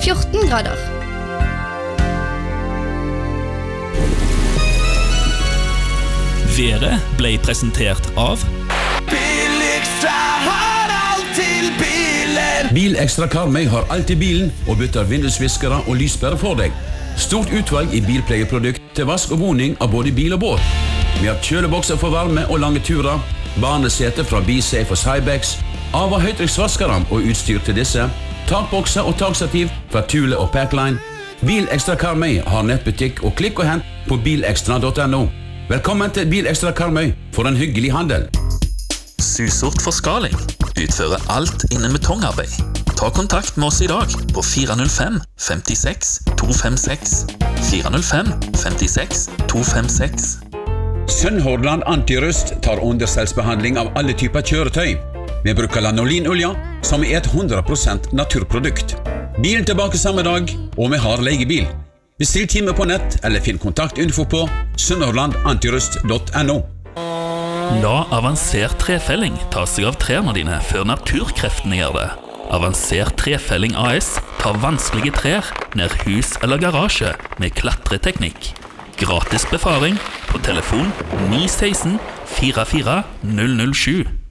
14 grader. Været ble presentert av Bilekstra har alt til bilen. Bilekstra Karmøy har alt i bilen og bytter vindusviskere og lyspærer for deg. Stort utvalg i bilpleieprodukt til vask og boning av både bil og båt. Vi har kjølebokser for varme og lange turer, barnesete fra BeSafe og Cybex, av- og høytrykksvaskere og utstyr til disse, takbokser og takstativ fra Thule og Packline. Bilekstra Karmøy har nettbutikk og klikk og hent på bilekstra.no. Velkommen til Bilekstra Karmøy for en hyggelig handel. Susort Forskaling. Utfører alt innen betongarbeid. Ta kontakt med oss i dag på 405 56 256. 405 56 256. Sunnhordland Antirust tar understellsbehandling av alle typer kjøretøy. Vi bruker lanolinolja, som er et 100% naturprodukt. Bilen tilbake samme dag, og vi har leiebil. Bestill time på nett, eller finn kontaktinfo på sunnhordlandantirust.no. La avansert trefelling ta seg av trærne dine før naturkreftene gjør det. Avansert trefelling AS tar vanskelige trær ned hus eller garasje med klatreteknikk. Gratis befaring på telefon 916 44 007.